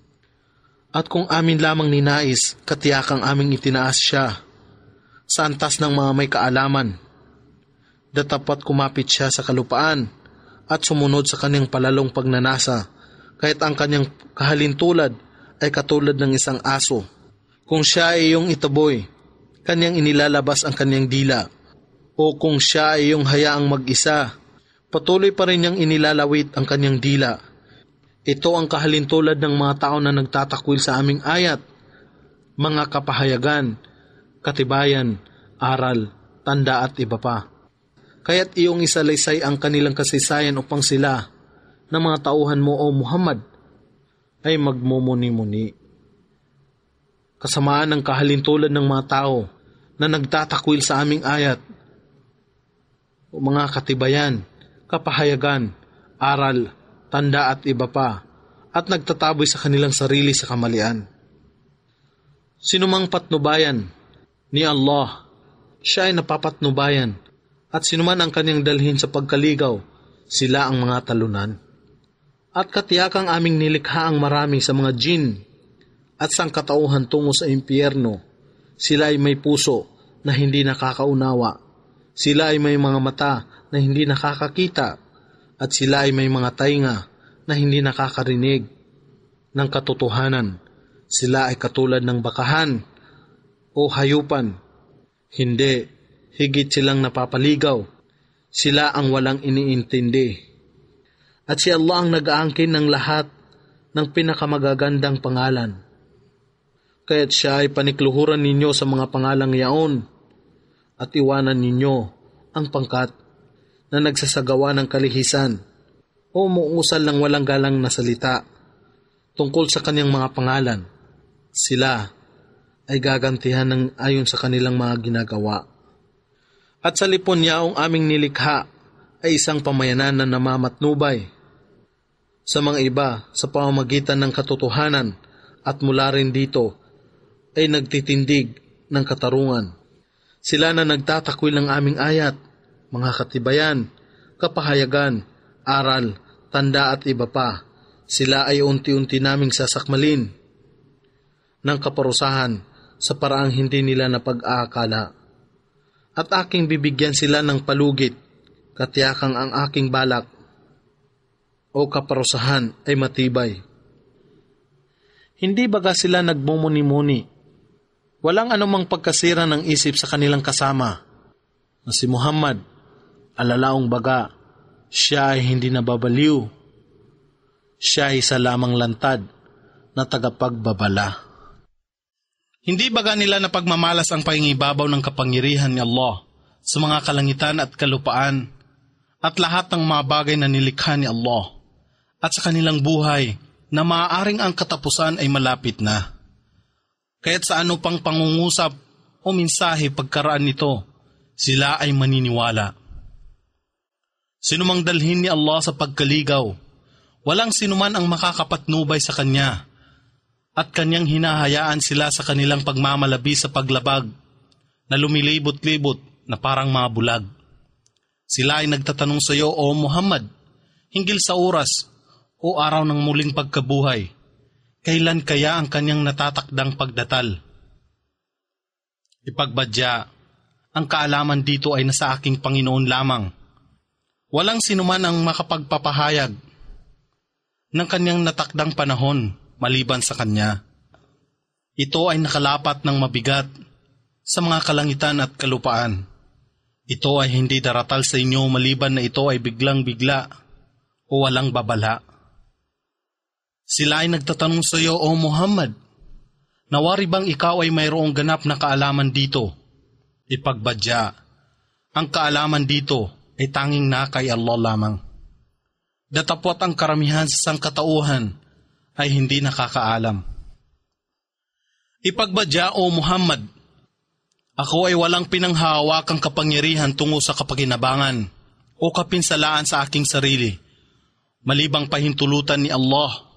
At kung amin lamang ninais, katiyakang aming itinaas siya sa antas ng mga may kaalaman, datapat kumapit siya sa kalupaan at sumunod sa kanyang palalong pagnanasa, kahit ang kanyang kahalintulad ay katulad ng isang aso. Kung siya ay iyong itaboy, kanyang inilalabas ang kanyang dila. O kung siya ay iyong hayaang mag-isa, patuloy pa rin niyang inilalawit ang kanyang dila. Ito ang kahalintulad ng mga tao na nagtatakwil sa aming ayat, mga kapahayagan, katibayan, aral, tanda at iba pa. Kaya't iyong isalaysay ang kanilang kasaysayan upang sila, na mga tauhan mo, O Muhammad, ay magmumuni-muni. Kasamaan ng kahalintulad ng mga tao na nagtatakwil sa aming ayat, o mga katibayan, kapahayagan, aral, tanda at iba pa, at nagtataboy sa kanilang sarili sa kamalian. Sinumang patnubayan ni Allah, siya ay napapatnubayan, at sinuman ang kanyang dalhin sa pagkaligaw, sila ang mga talunan. At katiyakang aming nilikha ang marami sa mga jin at sangkatauhan tungo sa impyerno. Sila ay may puso na hindi nakakaunawa. Sila ay may mga mata na hindi nakakakita. At sila ay may mga tainga na hindi nakakarinig ng katotohanan. Sila ay katulad ng bakahan o hayupan. Hindi, higit silang napapaligaw. Sila ang walang iniintindi. At si Allah ang nag-aangkin ng lahat ng pinakamagagandang pangalan. Kaya't siya ay panikluhuran ninyo sa mga pangalang yaon at iwanan ninyo ang pangkat na nagsasagawa ng kalihisan o muusal ng walang galang na salita tungkol sa kanyang mga pangalan. Sila ay gagantihan ng ayon sa kanilang mga ginagawa. At sa lipon niya ang aming nilikha ay isang pamayanan na namamatnubay sa mga iba sa pamamagitan ng katotohanan at mula rin dito ay nagtitindig ng katarungan. Sila na nagtatakwil ng aming ayat, mga katibayan, kapahayagan, aral, tanda at iba pa. Sila ay unti-unti naming sasakmalin ng kaparusahan sa paraang hindi nila napag-aakala. At aking bibigyan sila ng palugit, katiyakang ang aking balak o kaparusahan ay matibay. Hindi baga sila nagmumuni-muni? Walang anumang pagkasira ng isip sa kanilang kasama na si Muhammad, alalaong baga, siya ay hindi nababaliw. Siya ay isa lamang lantad na tagapagbabala. Hindi baga nila napagmamalas ang pangingibabaw ng kapangyarihan ni Allah sa mga kalangitan at kalupaan at lahat ng mga bagay na nilikha ni Allah at sa kanilang buhay na maaaring ang katapusan ay malapit na. Kaya't sa ano pang pangungusap o mensahe pagkaraan nito, sila ay maniniwala. Sinumang dalhin ni Allah sa pagkaligaw, walang sinuman ang makakapatnubay sa Kanya, at Kanyang hinahayaan sila sa kanilang pagmamalabi sa paglabag na lumilibot-libot na parang mga bulag. Sila ay nagtatanong sa iyo, O Muhammad, hinggil sa oras o araw ng muling pagkabuhay, kailan kaya ang Kanyang natatakdang pagdatal? Ipagbadya, ang kaalaman dito ay nasa aking Panginoon lamang. Walang sinuman ang makapagpapahayag ng Kanyang natakdang panahon maliban sa Kanya. Ito ay nakalapat ng mabigat sa mga kalangitan at kalupaan. Ito ay hindi daratal sa inyo maliban na ito ay biglang-bigla o walang babala. Sila ay nagtatanong sa iyo, O Muhammad, nawari bang ikaw ay mayroong ganap na kaalaman dito? Ipagbadya, ang kaalaman dito ay tanging na kay Allah lamang. Datapot ang karamihan sa sangkatauhan ay hindi nakakaalam. Ipagbadya, O Muhammad, ako ay walang pinanghahawakang kapangyarihan tungo sa kapakinabangan o kapinsalaan sa aking sarili, malibang pahintulutan ni Allah.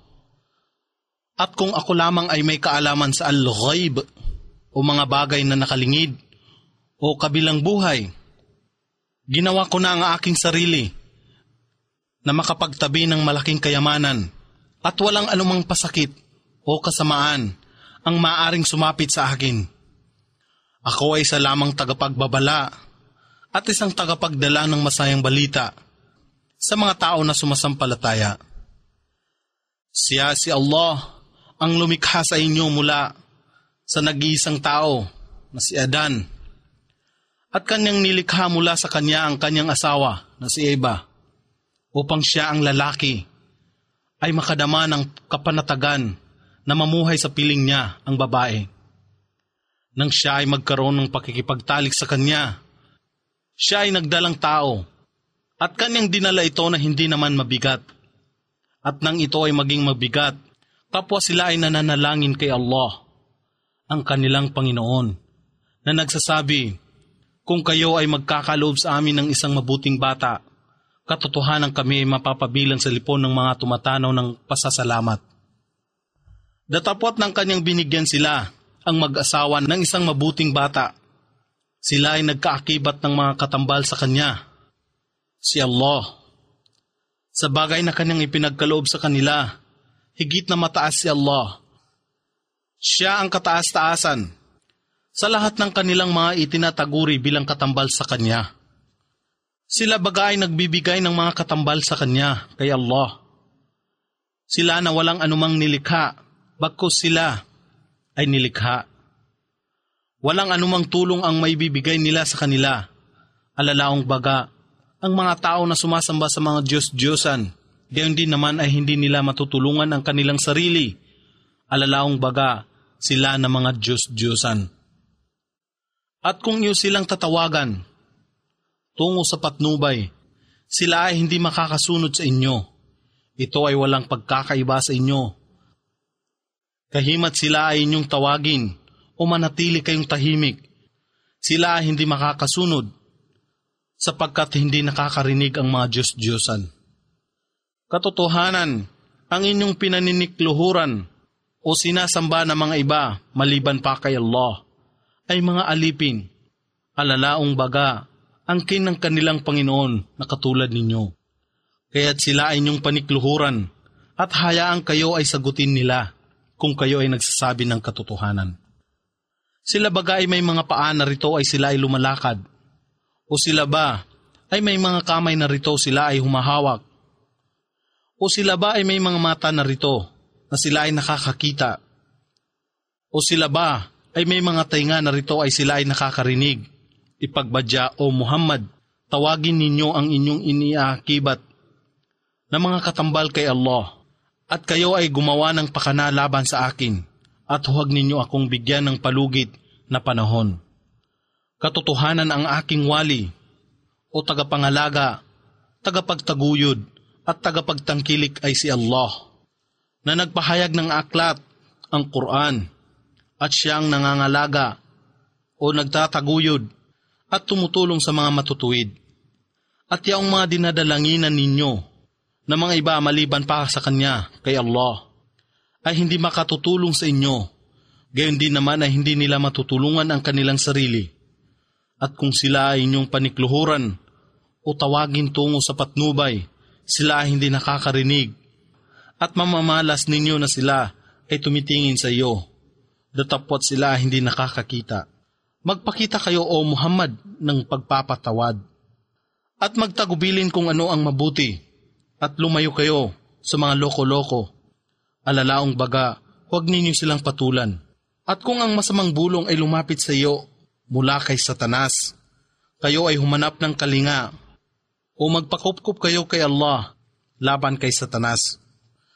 At kung ako lamang ay may kaalaman sa al-ghaib o mga bagay na nakalingid o kabilang buhay, ginawa ko na ang aking sarili na makapagtabi ng malaking kayamanan at walang anumang pasakit o kasamaan ang maaring sumapit sa akin. Ako ay isa lamang tagapagbabala at isang tagapagdala ng masayang balita sa mga tao na sumasampalataya. Siya si Allah ang lumikha sa inyo mula sa nag-iisang tao na si Adan at kanyang nilikha mula sa kanya ang kanyang asawa na si Eva upang siya ang lalaki ay makadama ng kapanatagan na mamuhay sa piling niya ang babae. Nang siya ay magkaroon ng pakikipagtalik sa kanya, siya ay nagdalang tao at kanyang dinala ito na hindi naman mabigat. At nang ito ay maging mabigat, kapwa sila ay nananalangin kay Allah, ang kanilang Panginoon, na nagsasabi, kung kayo ay magkakaloob sa amin ng isang mabuting bata, katotohanan kami ay mapapabilang sa lipon ng mga tumatanaw ng pasasalamat. Datapot ng kanyang binigyan sila ang mag-asawa ng isang mabuting bata. Sila ay nagkaakibat ng mga katambal sa kanya, si Allah. Sa bagay na kanyang ipinagkaloob sa kanila, higit na mataas si Allah. Siya ang kataas-taasan sa lahat ng kanilang mga itinataguri bilang katambal sa Kanya. Sila baga ay nagbibigay ng mga katambal sa Kanya kay Allah. Sila na walang anumang nilikha, bagkus sila ay nilikha. Walang anumang tulong ang maibibigay nila sa kanila. Alalaong baga, ang mga tao na sumasamba sa mga Diyos-Diyosan, gayon din naman ay hindi nila matutulungan ang kanilang sarili. Alalaong baga, sila na mga Diyos-Diyosan. At kung iyo silang tatawagan tungo sa patnubay, sila ay hindi makakasunod sa inyo. Ito ay walang pagkakaiba sa inyo. Kahimat sila ay inyong tawagin o manatili kayong tahimik. Sila ay hindi makakasunod sapagkat hindi nakakarinig ang mga Diyos-Diyosan. Katotohanan, ang inyong pinaninikluhuran o sinasamba ng mga iba maliban pa kay Allah ay mga alipin, alalaong baga, angkin ng kanilang Panginoon na katulad ninyo. Kaya't sila ay inyong panikluhuran at hayaan kayo ay sagutin nila kung kayo ay nagsasabi ng katotohanan. Sila baga ay may mga paa na rito ay sila ay lumalakad, o sila ba ay may mga kamay na rito sila ay humahawak, o sila ba ay may mga mata na rito na sila ay nakakakita, o sila ba ay may mga tainga na rito ay sila ay nakakarinig. Ipagbadya, O Muhammad, tawagin ninyo ang inyong iniaakibat na mga katambal kay Allah, at kayo ay gumawa ng pakana laban sa akin, at huwag ninyo akong bigyan ng palugit na panahon. Katotohanan ang aking wali, o tagapangalaga, tagapagtaguyod, at tagapagtangkilik ay si Allah, na nagpahayag ng aklat, ang Quran, at siyang nangangalaga, o nagtataguyod, at tumutulong sa mga matutuwid. At yaong mga dinadalanginan ninyo, na mga iba maliban pa sa Kanya, kay Allah, ay hindi makatutulong sa inyo, gayon din naman ay hindi nila matutulungan ang kanilang sarili. At kung sila ay inyong panikluhuran o tawagin tungo sa patnubay, sila ay hindi nakakarinig, at mamamalas ninyo na sila ay tumitingin sa iyo, datapot sila ay hindi nakakakita. Magpakita kayo, O Muhammad, ng pagpapatawad, at magtagubilin kung ano ang mabuti, at lumayo kayo sa mga loko-loko. Alalaong baga, huwag ninyo silang patulan. At kung ang masamang bulong ay lumapit sa iyo mula kay Satanas, kayo ay humanap ng kalinga, o magpakupkup kayo kay Allah laban kay Satanas.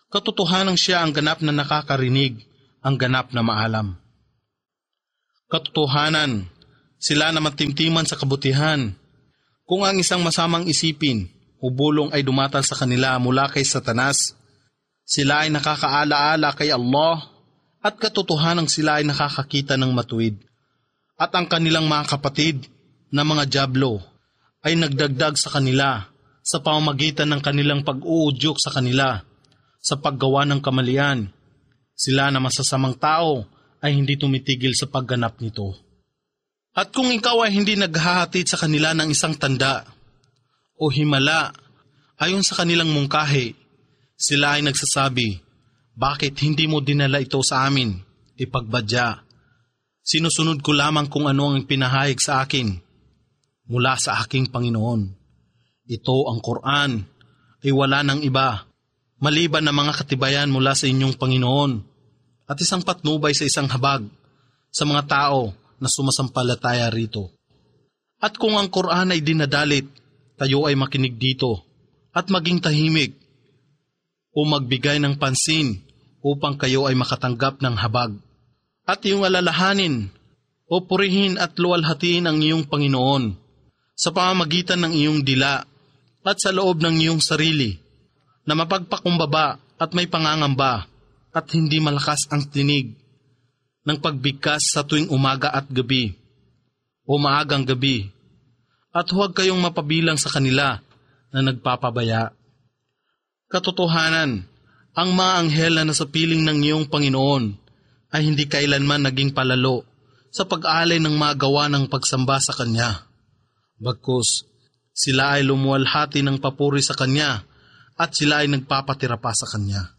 Katotohanan siya ang ganap na nakakarinig, ang ganap na maalam. Katotohanan, sila na matimtiman sa kabutihan. Kung ang isang masamang isipin o bulong ay dumatal sa kanila mula kay Satanas, sila ay nakakaalaala kay Allah at katotohanan sila ay nakakakita ng matuwid. At ang kanilang mga kapatid na mga dyablo ay nagdagdag sa kanila sa pamamagitan ng kanilang pag-uudyok sa kanila sa paggawa ng kamalian. Sila na masasamang tao ay hindi tumitigil sa pagganap nito. At kung ikaw ay hindi naghahatid sa kanila ng isang tanda o himala ayon sa kanilang mungkahi, sila ay nagsasabi, bakit hindi mo dinala ito sa amin? Ipagbadya. Sinusunod ko lamang kung ano ang pinahayag sa akin mula sa aking Panginoon. Ito ang Quran ay wala ng iba maliban na mga katibayan mula sa inyong Panginoon at isang patnubay sa isang habag sa mga tao na sumasampalataya rito. At kung ang Quran ay dinadalit, tayo ay makinig dito at maging tahimik o magbigay ng pansin upang kayo ay makatanggap ng habag. At iyong alalahanin o purihin at luwalhatiin ang iyong Panginoon sa pamamagitan ng iyong dila at sa loob ng iyong sarili na mapagpakumbaba at may pangangamba at hindi malakas ang tinig ng pagbigkas sa tuwing umaga at gabi o maagang gabi, at huwag kayong mapabilang sa kanila na nagpapabaya. Katotohanan, ang mga anghel na nasa piling ng iyong Panginoon ay hindi kailanman naging palalo sa pag-alay ng mga gawa ng pagsamba sa Kanya. Bagkus, sila ay lumuwalhati ng papuri sa Kanya at sila ay nagpapatira pa sa Kanya.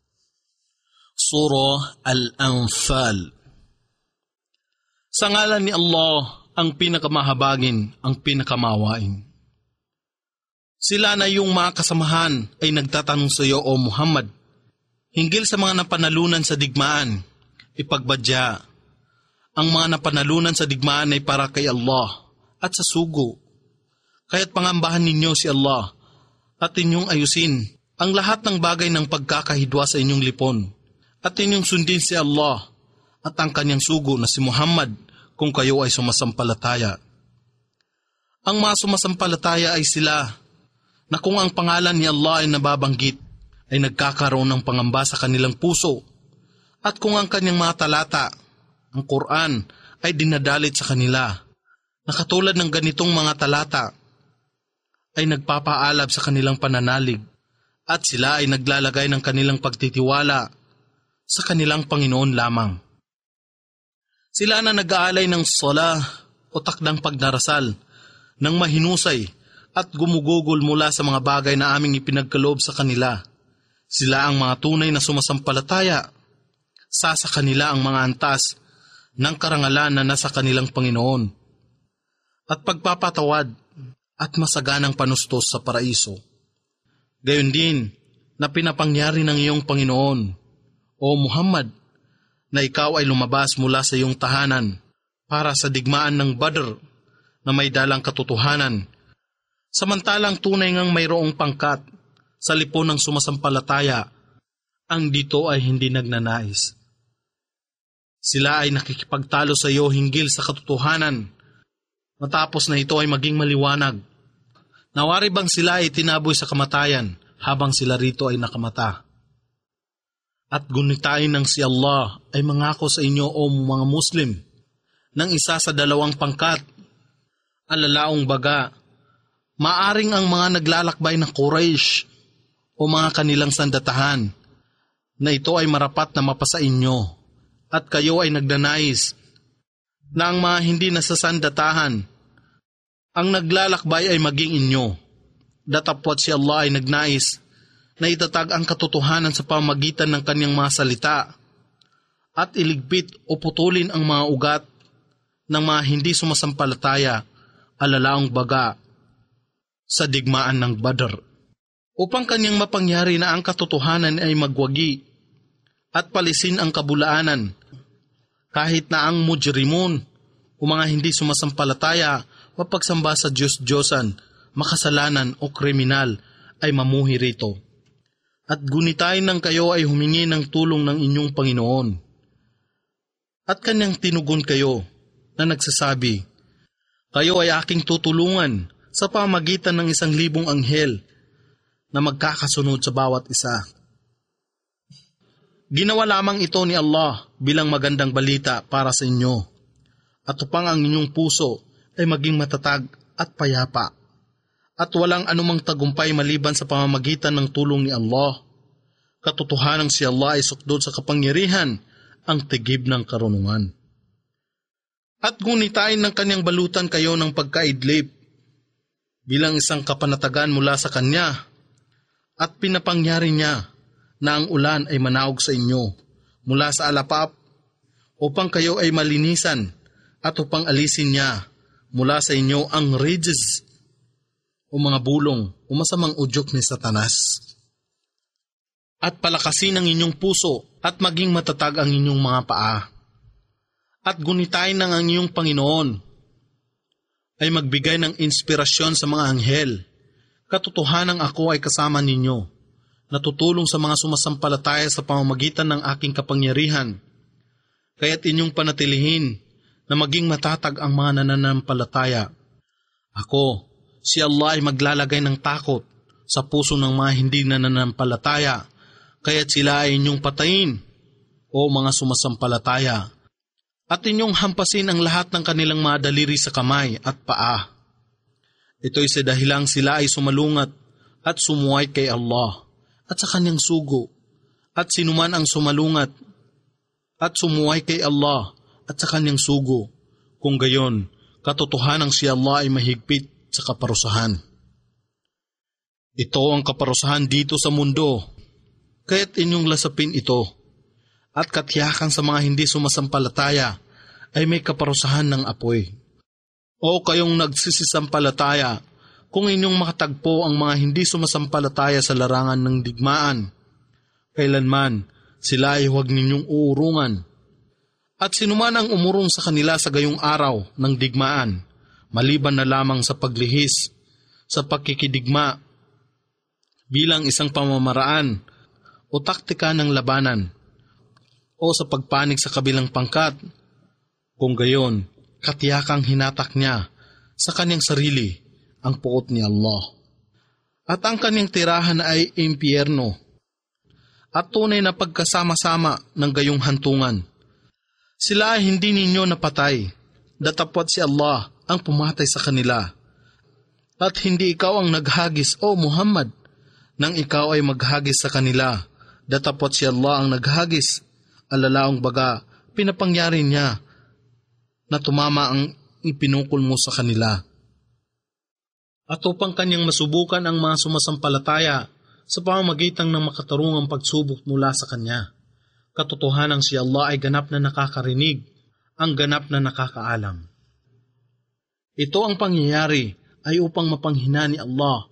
Surah Al-Anfal. Sa ngalan ni Allah, ang pinakamahabagin, ang pinakamawain. Sila na yung mga kasamahan ay nagtatanong sa iyo, O Muhammad, hinggil sa mga napanalunan sa digmaan, ipagbadya. Ang mga napanalunan sa digmaan ay para kay Allah at sa sugo. Kaya't pangambahan ninyo si Allah at inyong ayusin ang lahat ng bagay ng pagkakahidwa sa inyong lipon at inyong sundin si Allah at ang kanyang sugo na si Muhammad kung kayo ay sumasampalataya. Ang mga sumasampalataya ay sila na kung ang pangalan ni Allah ay nababanggit ay nagkakaroon ng pangamba sa kanilang puso at kung ang kanyang mga talata, ang Quran, ay dinadalit sa kanila na katulad ng ganitong mga talata ay nagpapaalab sa kanilang pananalig at sila ay naglalagay ng kanilang pagtitiwala sa kanilang Panginoon lamang. Sila na nag-aalay ng sala o takdang pagdarasal ng mahinusay at gumugugol mula sa mga bagay na aming ipinagkaloob sa kanila. Sila ang mga tunay na sumasampalataya. Sa kanila ang mga antas ng karangalan na nasa kanilang Panginoon at pagpapatawad at masaganang panustos sa paraiso. Gayon din na pinapangyari ng iyong Panginoon, O Muhammad, na ikaw ay lumabas mula sa iyong tahanan para sa digmaan ng Badr na may dalang katotohanan, samantalang tunay ngang mayroong pangkat sa lipon ng sumasampalataya, ang dito ay hindi nagnanais. Sila ay nakikipagtalo sa iyo hinggil sa katotohanan, matapos na ito ay maging maliwanag. Nawari bang sila ay tinaboy sa kamatayan habang sila rito ay nakamata? At gunitain ng si Allah ay mangako sa inyo, O mga Muslim, ng isa sa dalawang pangkat. Alalaong baga, maaring ang mga naglalakbay ng Quraysh o mga kanilang sandatahan na ito ay marapat na mapasa inyo at kayo ay nagdanais na ang mga hindi nasasandatahan ang naglalakbay ay maging inyo. Datapwat si Allah ay nagnais na itatag ang katotohanan sa pamagitan ng kanyang mga salita at iligpit o putulin ang mga ugat ng mga hindi sumasampalataya, alalaong baga, sa digmaan ng Badr, upang kanyang mapangyari na ang katotohanan ay magwagi at palisin ang kabulaanan, kahit na ang mujrimun o mga hindi sumasampalataya mapagsamba sa Diyos-Diyosan, makasalanan o kriminal ay mamuhi rito. at gunitain ng kayo ay humingi ng tulong ng inyong Panginoon. At kanyang tinugon kayo na nagsasabi, kayo ay aking tutulungan sa pamagitan ng 1,000 anghel na magkakasunod sa bawat isa. Ginawa lamang ito ni Allah bilang magandang balita para sa inyo at upang ang inyong puso ay maging matatag at payapa at walang anumang tagumpay maliban sa pamamagitan ng tulong ni Allah. Katotohanan si Allah ay sukdod sa kapangyarihan, ang tigib ng karunungan. At gunitain ng kanyang balutan kayo ng pagkaidlip bilang isang kapanatagan mula sa kanya at pinapangyari niya na ang ulan ay manaog sa inyo mula sa alapap upang kayo ay malinisan at upang alisin niya mula sa inyo ang ridges o mga bulong o masamang udyok ni Satanas. At palakasin ang inyong puso at maging matatag ang inyong mga paa. At gunitain ng ang inyong Panginoon ay magbigay ng inspirasyon sa mga anghel. Katotohanan ako ay kasama ninyo, natutulong sa mga sumasampalataya sa pamamagitan ng aking kapangyarihan. Kaya't inyong panatilihin na maging matatag ang mga nananampalataya. Ako, si Allah ay maglalagay ng takot sa puso ng mga hindi nananampalataya, kaya't sila ay inyong patayin, o mga sumasampalataya, at inyong hampasin ang lahat ng kanilang mga daliri sa kamay at paa. Ito'y sa dahilang sila ay sumalungat at sumuway kay Allah at sa kanyang sugo, at sinuman ang sumalungat at sumuway kay Allah at sa kanyang sugo, kung gayon, katotohanang si Allah ay mahigpit sa kaparusahan. Ito ang kaparusahan dito sa mundo, kaya't inyong lasapin ito, at katiyakan sa mga hindi sumasampalataya ay may kaparusahan ng apoy. O kayong nagsisisampalataya, kung inyong makatagpo ang mga hindi sumasampalataya sa larangan ng digmaan, kailanman sila ay huwag ninyong uurungan. At sinuman ang umurong sa kanila sa gayong araw ng digmaan, maliban na lamang sa paglihis, sa pagkikidigma, bilang isang pamamaraan o taktika ng labanan, o sa pagpanig sa kabilang pangkat, kung gayon, katiyakang hinatak niya sa kanyang sarili ang puot ni Allah. At ang kanyang tirahan ay impyerno, at tunay na pagkasama-sama ng gayong hantungan. Sila ay hindi ninyo napatay, datapwat si Allah ang pumatay sa kanila. At hindi ikaw ang naghagis, O Muhammad, nang ikaw ay maghagis sa kanila, datapwat si Allah ang naghagis. Alalaong baga, pinapangyari niya na tumama ang ipinukol mo sa kanila. At upang kanyang masubukan ang mga sumasampalataya sa pamamagitan ng makatarungang pagsubok mula sa kanya. Katotohanang si Allah ay ganap na nakakarinig, ang ganap na nakakaalam. Ito ang pangyayari ay upang mapanghina ni Allah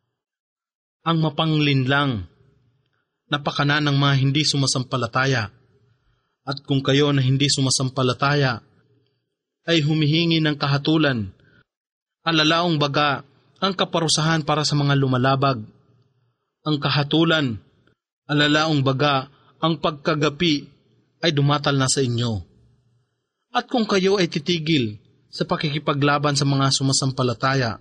ang mapanglinlang na pakanan ng mga hindi sumasampalataya. At kung kayo na hindi sumasampalataya ay humihingi ng kahatulan, alalaong baga ang kaparusahan para sa mga lumalabag. Ang kahatulan, alalaong baga ang pagkagapi ay dumatal na sa inyo. At kung kayo ay titigil sa pakikipaglaban sa mga sumasampalataya,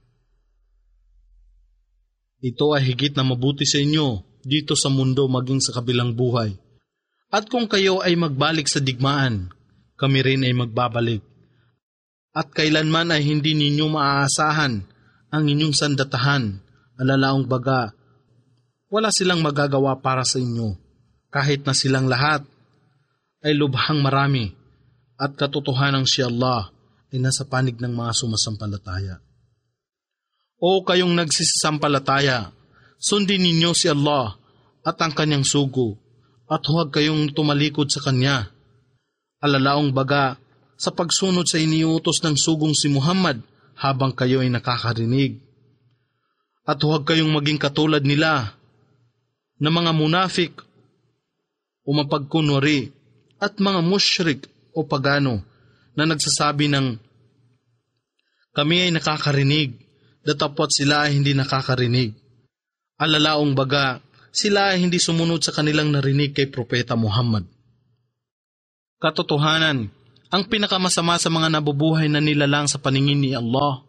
ito ay higit na mabuti sa inyo dito sa mundo maging sa kabilang buhay. At kung kayo ay magbalik sa digmaan, kami rin ay magbabalik. At kailanman ay hindi ninyo maaasahan ang inyong sandatahan, alalaong baga, wala silang magagawa para sa inyo. Kahit na silang lahat ay lubhang marami at katotohanang si Allah ay nasa panig ng mga sumasampalataya. O kayong nagsisisampalataya, sundin ninyo si Allah at ang kanyang sugo at huwag kayong tumalikod sa kanya. Alalaong baga sa pagsunod sa iniutos ng sugong si Muhammad habang kayo ay nakakarinig. At huwag kayong maging katulad nila na mga munafik o mapagkunwari at mga musyrik o pagano na nagsasabi ng kami ay nakakarinig, datapwat sila ay hindi nakakarinig. Alalaong baga, sila ay hindi sumunod sa kanilang narinig kay Propeta Muhammad. Katotohanan, ang pinakamasama sa mga nabubuhay na nilalang sa paningin ni Allah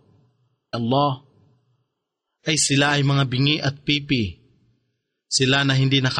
ay sila ay mga bingi at pipi. Sila na hindi